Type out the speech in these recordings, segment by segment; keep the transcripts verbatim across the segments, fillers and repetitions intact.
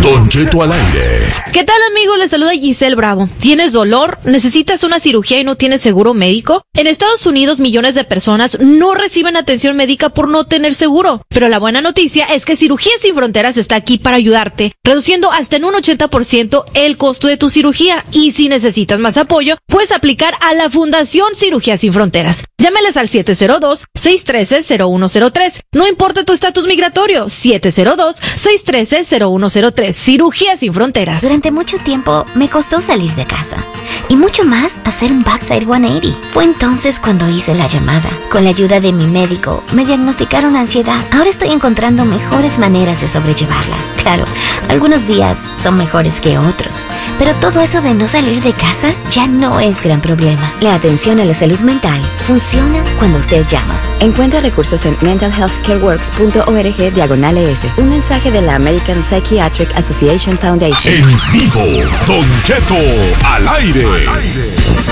Don Cheto al aire. ¿Qué tal, amigos? Les saluda Giselle Bravo. ¿Tienes dolor? ¿Necesitas una cirugía y no tienes seguro médico? En Estados Unidos, millones de personas no reciben atención médica por no tener seguro. Pero la buena noticia es que Cirugías Sin Fronteras está aquí para ayudarte, reduciendo hasta en un ochenta por ciento el costo de tu cirugía. Y si necesitas más apoyo, puedes aplicar a la Fundación Cirugías Sin Fronteras. Llámales al siete cero dos, seis uno tres, cero uno cero tres. No importa tu estatus migratorio, siete cero dos, seis uno tres, cero uno cero tres. Cirugías Sin Fronteras. Durante mucho tiempo me costó salir de casa. Y mucho más hacer un backside ciento ochenta. Fue entonces cuando hice la llamada. Con la ayuda de mi médico, me diagnosticaron ansiedad. Ahora estoy encontrando mejores maneras de sobrellevarla. Claro, algunos días son mejores que otros. Pero todo eso de no salir de casa ya no es gran problema. La atención a la salud mental funciona cuando usted llama. Encuentra recursos en mental health care works punto org diagonal es. Un mensaje de la American Psychiatric Association Foundation. En vivo, Don Cheto al aire. Al aire.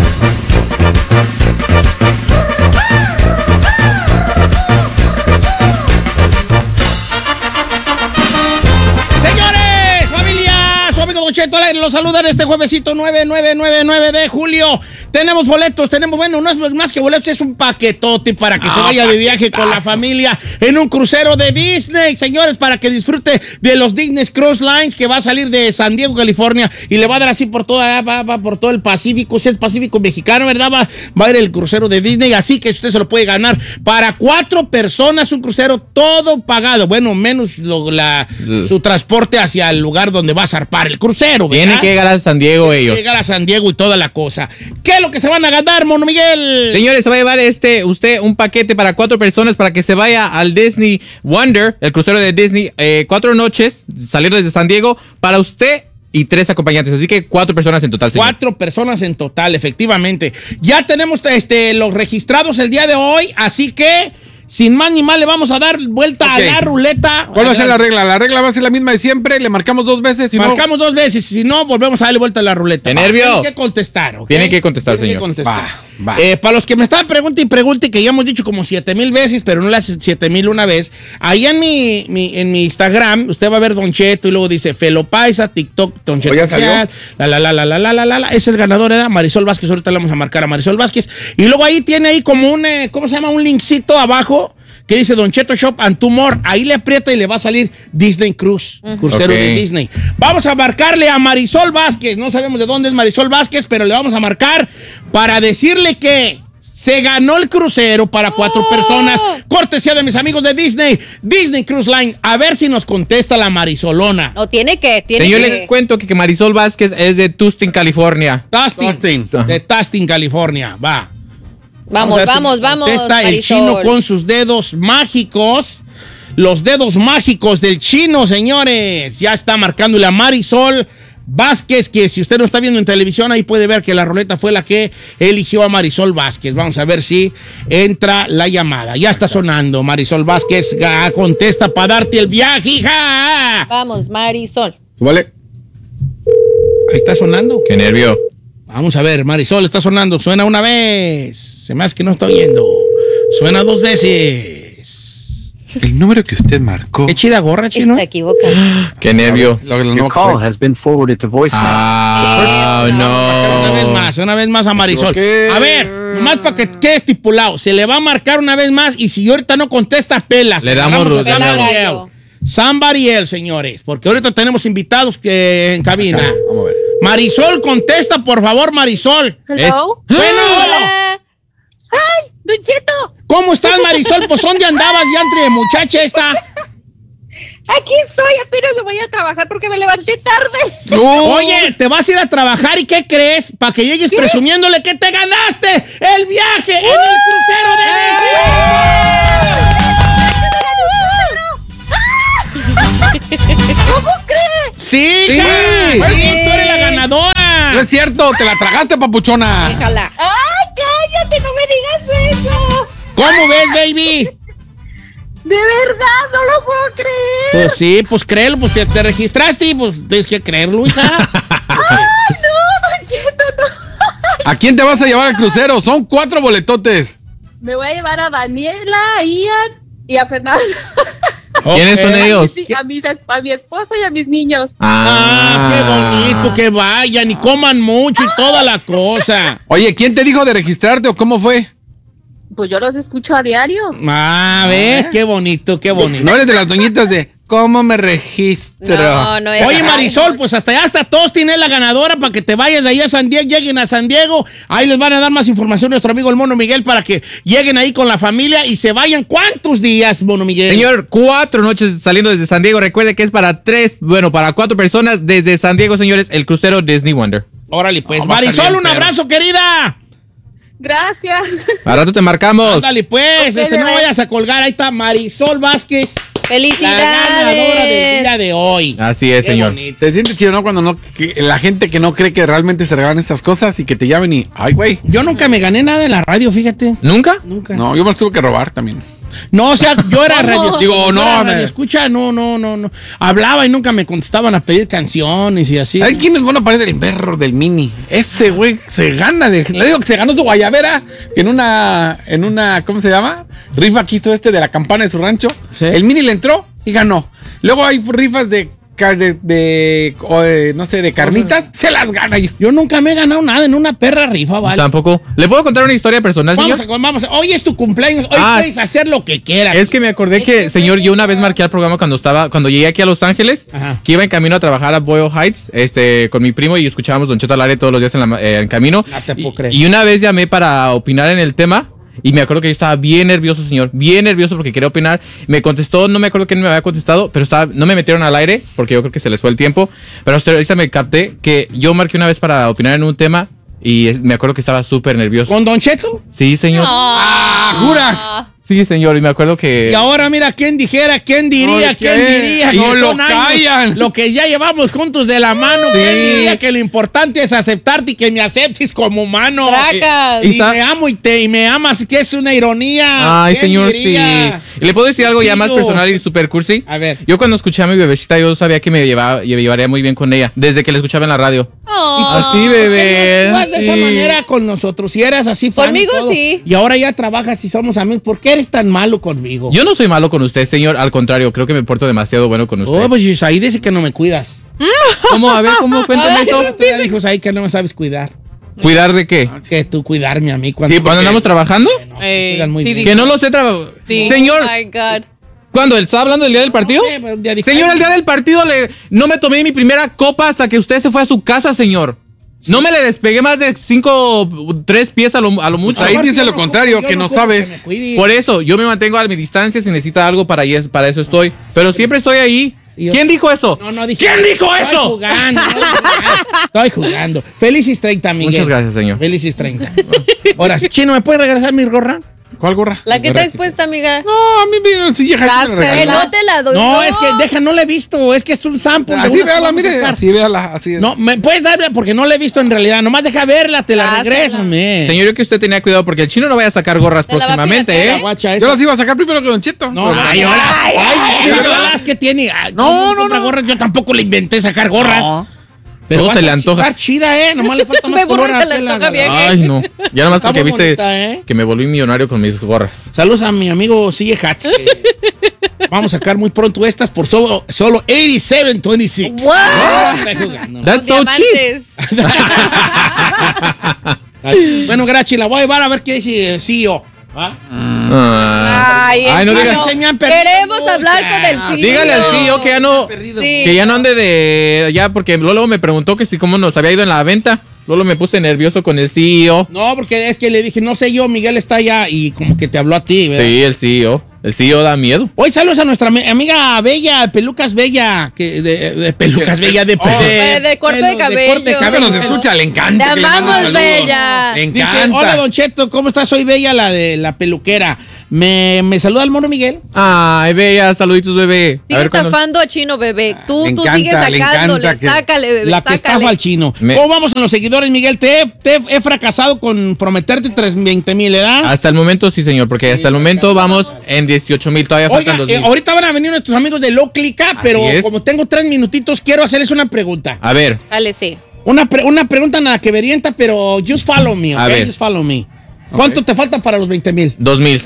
Señores, familia, su amigo Don Cheto al aire los saluda en este juevesito nueve nueve nueve nueve de julio. Tenemos boletos, tenemos, bueno, no es más que boletos, es un paquetote para que ah, se vaya de viaje con la familia en un crucero de Disney, señores, para que disfrute de los Disney Cruise Lines que va a salir de San Diego, California, y le va a dar así por toda, va, va por todo el Pacífico, es el Pacífico mexicano, ¿verdad? Va, va a ir el crucero de Disney, así que usted se lo puede ganar para cuatro personas, un crucero todo pagado, bueno, menos lo, la, su transporte hacia el lugar donde va a zarpar el crucero, ¿verdad? Tiene que llegar a San Diego ellos. Tiene que llegar a San Diego y toda la cosa. ¿Qué es lo que se van a ganar, Mono Miguel? Señores, se va a llevar este usted un paquete para cuatro personas para que se vaya al Disney Wonder, el crucero de Disney, eh, cuatro noches, salir desde San Diego para usted y tres acompañantes, así que cuatro personas en total, señor. Cuatro personas en total, efectivamente. Ya tenemos este, los registrados el día de hoy, así que sin más ni más le vamos a dar vuelta okay. a la ruleta. ¿Cuál va a ser la regla? La regla va a ser la misma de siempre, le marcamos dos veces. Si marcamos no... dos veces, si no, volvemos a darle vuelta a la ruleta. ¡Qué nervio! Tiene que contestar, ¿ok? Tiene que contestar, Tiene señor. Que contestar. Va, va. Eh, para los que me estaban preguntando y pregunten, que ya hemos dicho como siete mil veces, pero no las siete mil una vez, ahí en mi, mi, en mi Instagram, usted va a ver Don Cheto y luego dice Felo Paisa, TikTok, Don Cheto. ¿Ya salió? La, la, la, la, la, la, la, la, la. Es el ganador, ¿verdad? Marisol Vázquez, ahorita le vamos a marcar a Marisol Vázquez. Y luego ahí tiene ahí como un, eh, ¿cómo se llama? Un linkcito abajo que dice Don Cheto Shop and Two More. Ahí le aprieta y le va a salir Disney Cruise, uh-huh. crucero okay. de Disney. Vamos a marcarle a Marisol Vázquez. No sabemos de dónde es Marisol Vázquez, pero le vamos a marcar para decirle que se ganó el crucero para cuatro oh. personas. Cortesía de mis amigos de Disney, Disney Cruise Line. A ver si nos contesta la Marisolona. No, tiene que, tiene Yo que. les cuento que Marisol Vázquez es de Tustin, California. Tustin. Tustin. De Tustin, California. Va. Vamos, vamos, vamos. Está el chino con sus dedos mágicos. Los dedos mágicos del chino, señores. Ya está marcándole a Marisol Vázquez, que si usted no está viendo en televisión, ahí puede ver que la ruleta fue la que eligió a Marisol Vázquez. Vamos a ver si entra la llamada. Ya está sonando. Marisol Vázquez contesta para darte el viaje, hija. Vamos, Marisol. Vale. Ahí está sonando. Qué nervio. Vamos a ver, Marisol, está sonando. Suena una vez. Se me hace que no está oyendo. Suena dos veces. El número que usted marcó. Qué chida gorra, chino. Está equivocado. Qué nervio. Your call has been forwarded to voicemail. Ah, no. Una vez más, una vez más a Marisol. A ver, nomás para que quede estipulado. Se le va a marcar una vez más y si ahorita no contesta, pelas. Le damos a somebody else. Somebody else, señores. Porque ahorita tenemos invitados que en cabina. Vamos a ver. Marisol, contesta, por favor, Marisol. Hello. Es... Bueno. Hola. Ay, Don Cheto. ¿Cómo estás, Marisol? Pues, ¿dónde andabas ya entre muchacha esta? Aquí estoy, apenas me voy a trabajar porque me levanté tarde. No. Oye, te vas a ir a trabajar y ¿qué crees? Para que llegues ¿Qué? presumiéndole que te ganaste el viaje ¡Uh! en el crucero de Disney. ¿Cómo crees? Sí, sí, sí, sí, tú eres la ganadora. No es cierto, te la tragaste, papuchona. Déjala. Ay, cállate, no me digas eso. ¿Cómo ves, baby? De verdad, no lo puedo creer. Pues sí, pues créelo, pues te, te registraste y pues tienes que creerlo, hija. Ay, no, Don Cheto, no. ¿A quién te vas a llevar al crucero? Son cuatro boletotes. Me voy a llevar a Daniela, a Ian y a Fernando. ¿Quiénes son Ok. ellos? Sí, a, mis, a mi esposo y a mis niños. Ah, qué bonito, que vayan y coman mucho y toda la cosa. Oye, ¿quién te dijo de registrarte o cómo fue? Pues yo los escucho a diario. Ah, ¿ves? Qué bonito, qué bonito. No eres de las doñitas de ¿cómo me registro? No, no es. Oye, Ay, Marisol, no. pues hasta allá está Tostin, es la ganadora para que te vayas de ahí a San Diego, lleguen a San Diego. Ahí les van a dar más información nuestro amigo el Mono Miguel para que lleguen ahí con la familia y se vayan. ¿Cuántos días, Mono Miguel? Señor, cuatro noches saliendo desde San Diego. Recuerde que es para tres, bueno, para cuatro personas desde San Diego, señores, el crucero Disney Wonder. Órale, pues. No, va a estar Marisol, bien, un perro. abrazo, querida. Gracias. A rato te marcamos. Ándale, pues. Ok, este, no bebé. vayas a colgar. Ahí está Marisol Vázquez, la ganadora del ¡Felicidades! día de hoy. Así es, Qué señor. bonito. Se siente chido, ¿no? Cuando no, que la gente que no cree que realmente se regalan estas cosas y que te llamen y, ay, güey. Yo nunca me gané nada en la radio, fíjate. ¿Nunca? Nunca. No, yo me los tuve que robar también. No, o sea, yo era radio. Digo, no, yo era me- radio escucha, no, no, no, no. Hablaba y nunca me contestaban a pedir canciones y así. ¿Saben quién es bueno para el perro del Mini? Ese güey se gana de. Le digo que se ganó su guayabera en una. En una. ¿Cómo se llama? Rifa que hizo este de la campana de su rancho. Sí. El Mini le entró y ganó. Luego hay rifas de. ca- de, de- o de, no sé, de carnitas. Se las gana. Y- Yo nunca me he ganado nada en una perra rifa, ¿vale? Tampoco. ¿Le puedo contar una historia personal, Vamos señor? a, vamos a- hoy es tu cumpleaños, hoy Ah. puedes hacer lo que quieras. Es que me acordé que, señor, yo una vez marqué al programa cuando estaba, cuando llegué aquí a Los Ángeles, Ajá. que iba en camino a trabajar a Boyle Heights, este, con mi primo y escuchábamos Don Cheto al aire todos los días en, la, eh, en camino. No te puedo y, creer. y una vez llamé para opinar en el tema. Y me acuerdo que yo estaba bien nervioso, señor. Bien nervioso porque quería opinar. Me contestó, no me acuerdo quién me había contestado, pero estaba, no me metieron al aire porque yo creo que se les fue el tiempo. Pero hasta ahorita me capté que yo marqué una vez para opinar en un tema y es- me acuerdo que estaba súper nervioso. ¿Con Don Cheto? Sí, señor. ¡Ah, juras! Sí, señor. Y me acuerdo que... Y ahora mira, ¿quién dijera? ¿Quién diría? Oye, ¿Quién ¿qué? diría? No que lo son años, callan. Lo que ya llevamos juntos de la mano. ¿Quién diría que lo importante es aceptarte y que me aceptes como humano? Tracas. Y, Y sa- me amo y te y me amas, que es una ironía. Ay, ¿Quién señor, diría? sí. ¿Y le puedo decir algo ya más Digo. personal y super cursi? A ver. Yo cuando escuché a mi bebecita, yo sabía que me llevaba, me llevaría muy bien con ella. Desde que la escuchaba en la radio. Así, bebé. Tú vas de esa sí. manera con nosotros. Si eras así fan y Conmigo, todo, sí. Y ahora ya trabajas y somos amigos. ¿Por qué eres tan malo conmigo? Yo no soy malo con usted, señor. Al contrario, creo que me porto demasiado bueno con usted. Oh, pues ahí dice que no me cuidas. ¿Cómo? A ver, ¿cómo? Cuéntame El eso. otro día dijo ahí que no me sabes cuidar. ¿Cuidar de qué? Que tú cuidarme a mí cuando, Sí, cuando andamos trabajando. No, te cuidan muy sí, bien. Que no lo sé trabajar. Señor, Oh my God. ¿cuándo? ¿Estaba hablando del día del partido? No sé, pero un día dije, Señor, ay, el día del partido le, no me tomé mi primera copa hasta que usted se fue a su casa, señor. No me le despegué más de cinco, tres pies a lo, a lo mucho. Pues ahí aparte, dice yo lo no contrario, ocupo- que yo no ocupo sabes. que me cuides. Por eso, yo me mantengo a mi distancia si necesita algo para, yes- para eso estoy. Pero siempre estoy ahí. Y yo- ¿Quién dijo eso? No, no dije. ¿Quién dijo Estoy eso? jugando, estoy jugando. Estoy jugando. Felices treinta, Miguel. Muchas gracias, señor. Felices treinta. Ahora, Chino, ¿me puedes regresar mi gorra? ¿Cuál gorra? La que traes puesta, amiga. No, a mí me sí, vieja, sí me la Que regaló. no te la doy. No, es que deja, no la he visto. Es que es un sample. de Así unas que véala, vamos a mire. sacar. Así véala, así. No, ¿me puedes darla? Porque no la he visto en realidad. Nomás deja verla, te la Dásela. regreso, me. Señor, yo que usted tenía cuidado porque el chino no vaya a sacar gorras Te la va a próximamente, piratear. La ¿eh? guacha Yo esa. las iba a sacar primero que Don Cheto. No, Pero- ay, ahora. Ay, sí, sí, ¿verdad? las que tiene. Ay, No, todo el mundo no, compra no. gorras. Yo tampoco le inventé sacar gorras. Pero Todo va se a le estar- antoja. Está chida, ¿eh? Nomás le falta más Me color burro a se le tela, antoja la- bien. Ay, no. Ya nomás Está porque muy viste bonita, ¿eh? que me volví millonario con mis gorras. Saludos a mi amigo C J Hats. que Vamos a sacar muy pronto estas por solo, solo ochenta y siete veintiséis. Wow. Estoy jugando. That's so cheap. Diamantes. Bueno, Grachi, la voy a llevar a ver qué dice el C E O. ¿va? Ah. Ay, Ay, no hermano, digas. Se me han perdido Queremos muchas. hablar con el C E O. Dígale al C E O que ya no, Sí. que ya no ande de, ya porque luego me preguntó que si cómo nos había ido en la venta. Luego me puse nervioso con el C E O. No, porque es que le dije, no sé yo, Miguel está allá y como que te habló a ti, ¿verdad? Sí, el C E O. El C E O da miedo. Hoy saludos a nuestra ami- amiga Bella, Pelucas Bella, que de, de Pelucas Bella, de, Oh, de- de corte de pelo- cabello. corte de Cada cabello. nos escucha, le encanta. Te que le manden amamos, saludos. Bella. Le Dice, encanta. hola Don Cheto, ¿cómo estás? Soy Bella, la de la peluquera. Me, me saluda el mono Miguel. Ay, bella, saluditos, bebé. Sigue estafando a Chino, bebé. Tú, Le tú encanta, sigues le sacándole. encanta que- Sácale, bebé. La que sácale. estafa al chino. Me- ¿Cómo vamos con los seguidores, Miguel? Te, he- te he- he fracasado con prometerte veinte mil, ¿verdad? Hasta el momento sí, señor, porque hasta el momento vamos en dieciocho mil. Todavía Oiga, faltan dos eh, mil. ahorita van a venir nuestros amigos de Low Clica, pero es. como tengo tres minutitos, quiero hacerles una pregunta. A ver, Dale, sí. Una, pre- una pregunta nada que verienta, pero just follow me, ¿ok? A ver. Just follow me. ¿Cuánto te falta para los veinte mil? dos mil, señor.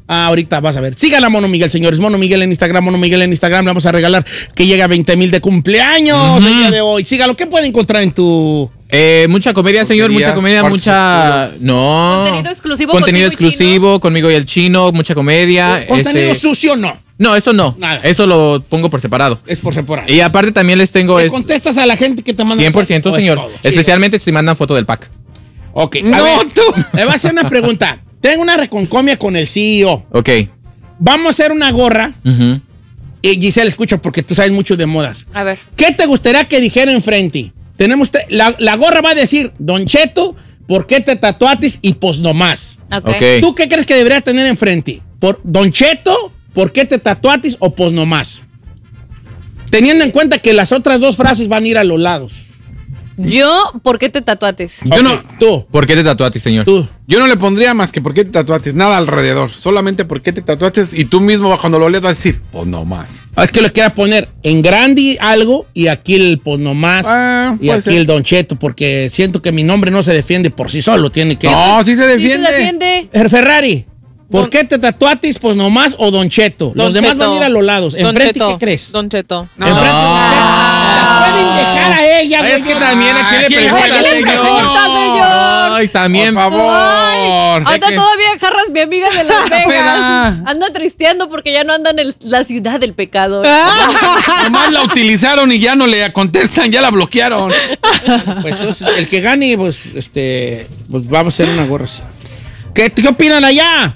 Ah, ahorita vas a ver. Sigan a Mono Miguel, señores. Mono Miguel en Instagram, Mono Miguel en Instagram. Le vamos a regalar que llega a veinte mil de cumpleaños uh-huh. el día de hoy. Sígalo. ¿Qué pueden encontrar en tu...? Eh, mucha comedia, señor, mucha comedia, mucha... No. Contenido exclusivo Contenido contigo y exclusivo, Chino. Conmigo y el Chino, mucha comedia. ¿Contenido este... sucio no? No, eso no. Nada. Eso lo pongo por separado. Es por separado. Y aparte también les tengo... ¿Le es... contestas a la gente que te manda? cien por ciento, señor. Todo, sí, especialmente si mandan foto del pack. Ok. A No, ver, tú. Le voy a hacer una pregunta. Tengo una reconcomia con el C E O. Ok. Vamos a hacer una gorra. Uh-huh. Y Giselle, escucha porque tú sabes mucho de modas. A ver. ¿Qué te gustaría que dijera enfrente? Tenemos te- la, la gorra va a decir, Don Cheto, ¿por qué te tatuatis? Y pues nomás. Ok. Ok. ¿Tú qué crees que debería tener enfrente? ¿Por Don Cheto, ¿por qué te tatuatis? O pues nomás. Teniendo en cuenta que las otras dos frases van a ir a los lados. Yo, ¿por qué te tatuates? Yo Ok, no- Tú, ¿Por qué te tatuaste, señor? tú. Yo no le pondría más que por qué te tatuates, nada alrededor. Solamente por qué te tatuates y tú mismo cuando lo leas vas a decir, pues no más. Ah, Es que le quiera poner en grande algo y aquí el pues nomás Ah, y puede aquí ser. el Don Cheto, porque siento que mi nombre no se defiende por sí solo, tiene que... No, sí se ¿Sí se defiende. defiende? El Ferrari, ¿por Don- qué te tatuatis? Pues nomás o Don Cheto. Los Don demás Cheto. van a ir a los lados. Don Enfrente, Cheto. ¿qué crees? Don Cheto. No. Enfrente, la pueden dejar a ella, Es güey. que también a quién le ¿A quién le pregunta, pregunta, señor? señor? Ay, también. Por favor. Anda que- todavía jarras mi amiga de Las Vegas. Pena. Anda tristeando porque ya no anda en el- la ciudad del pecado. Nomás la utilizaron y ya no le contestan, ya la bloquearon. Pues entonces, el que gane, pues, este, pues vamos a hacer una gorra así. ¿Qué, qué opinan allá?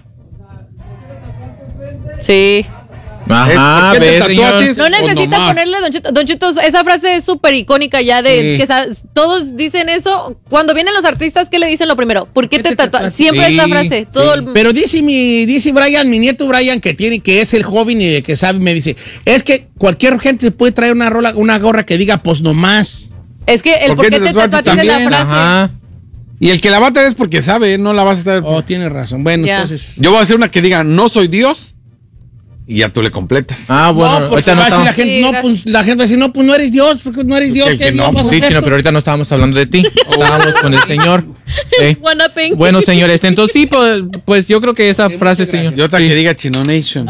Sí. Ajá, ¿Por qué te ve, señor. tatuates? No O necesita nomás. ponerle Don Cheto. Don Cheto, esa frase es súper icónica ya de Sí. que sa- todos dicen eso. Cuando vienen los artistas, ¿qué le dicen lo primero? ¿Por qué, ¿Qué te, te tatuas? tatuaste? Siempre es la Sí, frase. Todo el- Pero dice mi, dice Brian, mi nieto Brian, que tiene, que es el joven y que sabe, me dice, es que cualquier gente puede traer una rola, una gorra que diga, pues nomás. Es que el por qué te tatuaste es la también? frase. Ajá. Y el que la va a traer es porque sabe, no la vas a estar. Oh, tiene razón. Bueno, Ya. entonces. Yo voy a hacer una que diga, no soy Dios. Y ya tú le completas. Ah, bueno, no, porque ahorita no va a decir estamos... la gente, Sí, no, gracias. pues la gente va a decir, no, pues no eres Dios, porque no eres Dios, El ¿qué que Dios no, vas a Sí, hacer? Chino, pero ahorita no estábamos hablando de ti. Estábamos con el señor. Sí. Guanaping. Bueno, señores, entonces sí, pues, pues yo creo que esa frase, señor. Y otra Sí. que diga Chino Nation.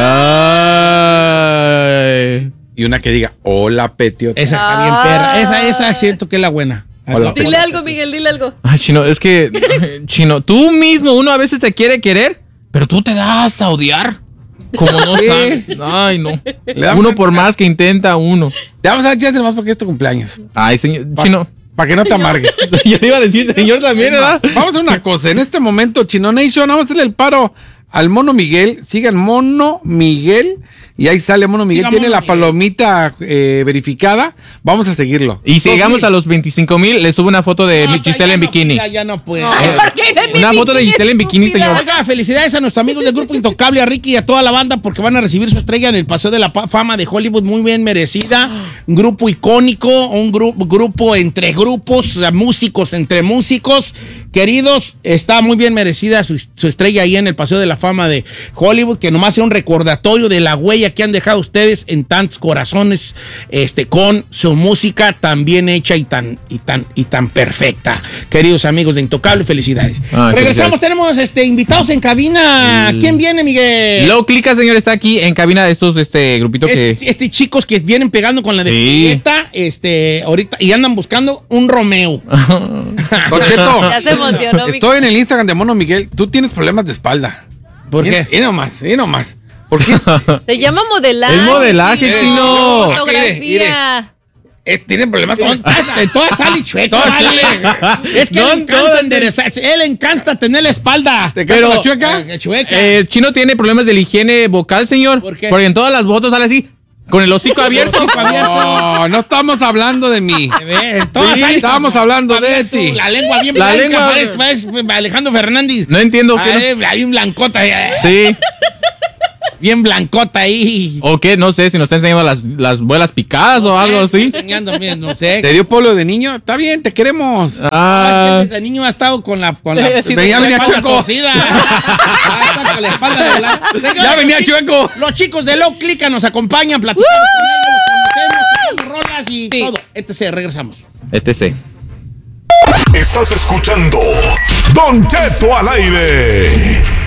Ay. Y una que diga, hola, Petiota. Esa está bien perra, esa, esa siento que es la buena. Hola. Dile algo, Miguel, dile algo. Ay, Chino, es que, Chino, tú mismo, uno a veces te quiere querer, pero tú te das a odiar. Como no sabes. Ay, no. da Uno una- por más que intenta, uno. Te vamos a dar chance nomás porque es tu cumpleaños. Ay, señor, Chino. Para que no te amargues. Yo le iba a decir, señor, también, ¿verdad? Vamos a hacer una cosa. En este momento, Chino Nation, vamos a hacerle el paro al Mono Miguel. Sigan Mono Miguel. Y ahí sale Mono Miguel. Siga Tiene Mono la Miguel. palomita eh, verificada. Vamos a seguirlo. Y si Dos llegamos mil. a los veinticinco mil, le subo una foto de No, Giselle ya en no, bikini. Ya, ya no puede. ¿Por qué de mi Una foto de bikini, Giselle en bikini, estúpida? señor. Oiga, felicidades a nuestros amigos del Grupo Intocable, a Ricky y a toda la banda, porque van a recibir su estrella en el Paseo de la Pa- Fama de Hollywood, muy bien merecida. Un grupo icónico, un grupo, grupo entre grupos, o sea, músicos entre músicos. Queridos, está muy bien merecida su, su estrella ahí en el Paseo de la Fama de Hollywood, que nomás sea un recordatorio de la huella que han dejado ustedes en tantos corazones, este, con su música tan bien hecha y tan, y tan, y tan perfecta. Queridos amigos de Intocable, felicidades. Ah, Regresamos, felicidades. tenemos este, invitados en cabina. ¿Quién viene, Miguel? Low Clica, señor, está aquí en cabina de estos este grupito que... Este, este chicos que vienen pegando con la de Sí. Julieta, este, ahorita, y andan buscando un Romeo. Don Cheto, Ya se emocionó, mi- estoy en el Instagram de Mono Miguel. Tú tienes problemas de espalda. ¿Por qué? Y, y nomás, y nomás. ¿Por qué? Se llama modelaje. Es modelaje, sí. chino. Fotografía. Eh, tiene problemas con En todas, en todas sale chueco, Todas vale. Es que No, le encanta todas- enderezarse. Él le encanta tener la espalda. ¿Te canta Pero- la chueca? Eh, chueca. Eh, Chino tiene problemas de la higiene vocal, señor. ¿Por qué? Porque en todas las fotos sale así, con el hocico abierto. hocico abierto. No, no estamos hablando de mí. Ve, en todas Sí, sale estábamos con- hablando de abierto, ti. La lengua bien La blanca. lengua- parece- parece Alejandro Fernández. No entiendo Ah, qué. eh, Hay un blancota. eh, Sí. Bien blancota ahí. O qué, no sé si nos está enseñando las, las muelas picadas o algo así. Enseñando bien, no sé. ¿Te dio polio de niño? Está bien, te queremos. Ah, Ah, es que desde niño ha estado con la. Con la Sí, venía- con la venía espalda chueco. torcida. Ah, está con la espalda de la- Señores, Ya venía los chi- chueco. Los chicos de Low Clica nos acompañan, platicamos con ellos, los conocemos, tocamos rolas y Sí. todo. Este regresamos. etc. Estás escuchando Don Cheto al aire.